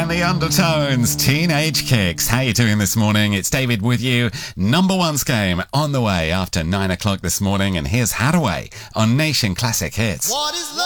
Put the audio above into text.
and the Undertones, Teenage Kicks. How you doing this morning? It's David with you. Number One's Game on the way after 9 o'clock this morning. And here's Hadaway on Nation Classic Hits. What is love?